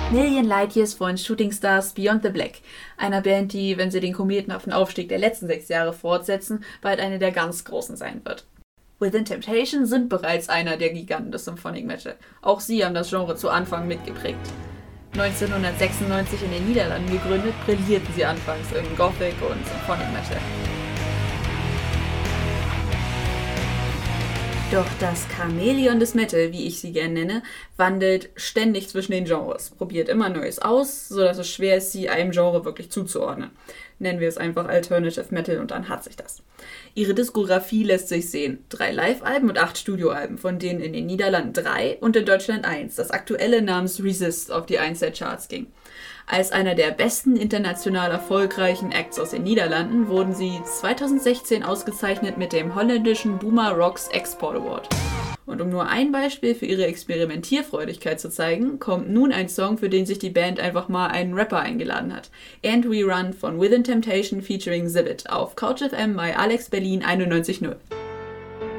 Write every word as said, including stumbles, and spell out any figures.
Million Light Years von Shooting Stars Beyond the Black, einer Band, die, wenn sie den kometenhaften Aufstieg der letzten sechs Jahre fortsetzen, bald eine der ganz Großen sein wird. Within Temptation sind bereits einer der Giganten des Symphonic Metal. Auch sie haben das Genre zu Anfang mitgeprägt. neunzehnhundertsechsundneunzig in den Niederlanden gegründet, brillierten sie anfangs im Gothic und Symphonic Metal. Doch das Chamäleon des Metal, wie ich sie gern nenne, wandelt ständig zwischen den Genres, probiert immer Neues aus, sodass es schwer ist, sie einem Genre wirklich zuzuordnen. Nennen wir es einfach Alternative Metal und dann hat sich das. Ihre Diskografie lässt sich sehen. Drei Live-Alben und acht Studioalben, von denen in den Niederlanden drei und in Deutschland eins, das aktuelle namens Resist, auf die eins der Charts ging. Als einer der besten international erfolgreichen Acts aus den Niederlanden wurden sie zweitausendsechzehn ausgezeichnet mit dem holländischen Boomer Rocks Export Award. Und um nur ein Beispiel für ihre Experimentierfreudigkeit zu zeigen, kommt nun ein Song, für den sich die Band einfach mal einen Rapper eingeladen hat. And We Run von Within Temptation featuring Xzibit auf Couch F M bei Alex Berlin einundneunzig Komma null.